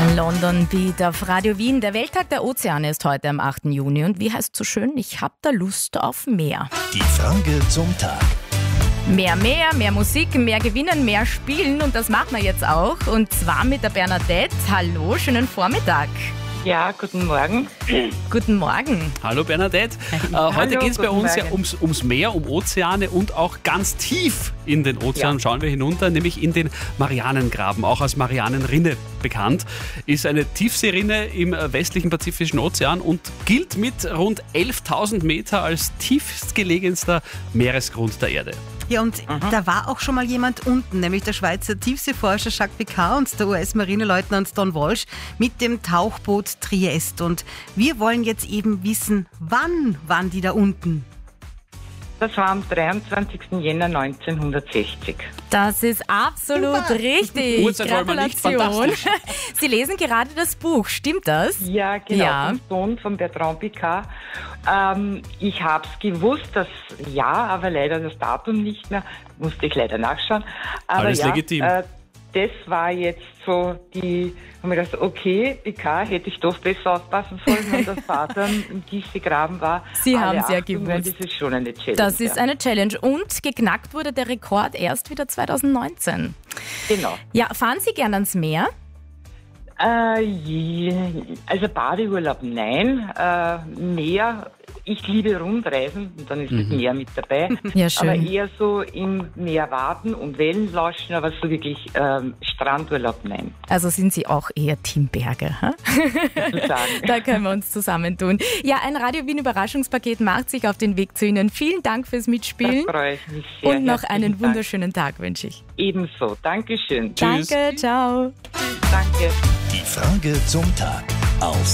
London Beat auf Radio Wien. Der Welttag der Ozeane ist heute am 8. Juni. Und wie heißt so schön, ich hab da Lust auf mehr. Die Frage zum Tag. Mehr Musik, mehr gewinnen, mehr spielen. Und das machen wir jetzt auch. Und zwar mit der Bernadette. Hallo, schönen Vormittag. Ja, guten Morgen. Guten Morgen. Hallo Bernadette. Heute geht es bei uns ja ums Meer, um Ozeane und auch ganz tief in den Ozean schauen wir hinunter, nämlich in den Marianengraben, auch als Marianenrinne bekannt. Ist eine Tiefseerinne im westlichen Pazifischen Ozean und gilt mit rund 11.000 Meter als tiefstgelegenster Meeresgrund der Erde. Ja, und da war auch schon mal jemand unten, nämlich der Schweizer Tiefseeforscher Jacques Piccard und der US-Marineleutnant Don Walsh mit dem Tauchboot Trieste. Und wir wollen jetzt eben wissen, wann waren die da unten? Das war am 23. Jänner 1960. Das ist absolut richtig. Uhrzeit wollen wir nicht, Gratulation. fantastisch. Sie lesen gerade das Buch, stimmt das? Ja, genau, Ja. vom Sohn von Bertrand Piccard. Ich habe es gewusst, das Jahr, aber leider das Datum nicht mehr. Musste ich leider nachschauen. Aber Alles ja, legitim. Das war jetzt so haben wir gedacht, okay, Piccard hätte ich doch besser aufpassen sollen, wenn das Vater im Tiefseegraben war. Sie haben es ja Achtung, gewusst. Das ist schon eine Challenge. Das ist eine Challenge. Und geknackt wurde der Rekord erst wieder 2019. Genau. Ja, fahren Sie gern ans Meer? Also Badeurlaub nein, Meer, ich liebe Rundreisen und dann ist das Meer mit dabei. Ja, schön. Aber eher so im Meer warten und Wellen lauschen, aber so wirklich Strandurlaub nein. Also sind Sie auch eher Team Berge, ha? Sozusagen. Da können wir uns zusammentun. Ja, ein Radio Wien Überraschungspaket macht sich auf den Weg zu Ihnen. Vielen Dank fürs Mitspielen. Da freue ich mich sehr. Und noch Herzlichen einen Dank. wunderschönen Tag wünsche ich. Ebenso. Dankeschön. Tschüss. Danke, ciao. Danke. Die Frage zum Tag auf